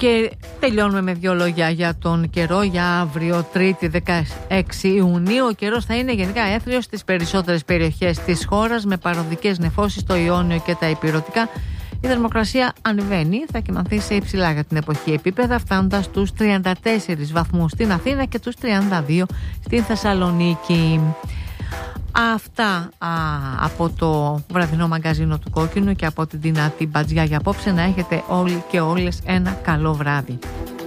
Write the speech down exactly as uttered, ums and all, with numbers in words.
Και τελειώνουμε με δύο λόγια για τον καιρό για αύριο, Τρίτη δεκαέξι Ιουνίου. Ο καιρός θα είναι γενικά έθριος στις περισσότερες περιοχές της χώρας, με παροδικές νεφώσεις στο Ιόνιο και τα Ηπειρωτικά. Η θερμοκρασία ανεβαίνει, θα κοιμανθεί σε υψηλά για την εποχή επίπεδα, φτάνοντας στους τριάντα τέσσερις βαθμούς στην Αθήνα και τους τριάντα δύο στην Θεσσαλονίκη. Αυτά α, από το βραδινό μαγκαζίνο του Κόκκινου και από την δυνατή μπατζιά για απόψε. Να έχετε όλοι και όλες ένα καλό βράδυ.